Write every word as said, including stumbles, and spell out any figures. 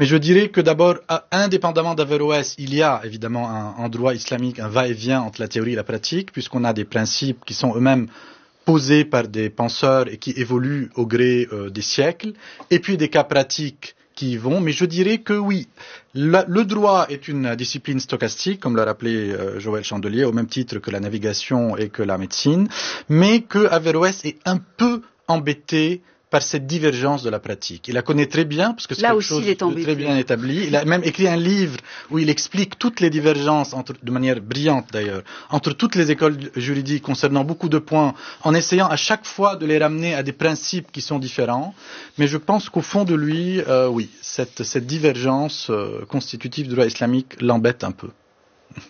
Mais je dirais que d'abord, indépendamment d'Averroès, il y a évidemment un, en droit islamique un va-et-vient entre la théorie et la pratique, puisqu'on a des principes qui sont eux-mêmes posés par des penseurs et qui évoluent au gré euh, des siècles, et puis des cas pratiques qui y vont. Mais je dirais que oui, la, le droit est une discipline stochastique, comme l'a rappelé euh, Joël Chandelier, au même titre que la navigation et que la médecine, mais que Averroès est un peu embêté par cette divergence de la pratique. Il la connaît très bien, parce que c'est Là quelque aussi, chose il est de très bien établi. Il a même écrit un livre où il explique toutes les divergences, entre, de manière brillante d'ailleurs, entre toutes les écoles juridiques concernant beaucoup de points, en essayant à chaque fois de les ramener à des principes qui sont différents. Mais je pense qu'au fond de lui, euh, oui, cette, cette divergence euh, constitutive du droit islamique l'embête un peu.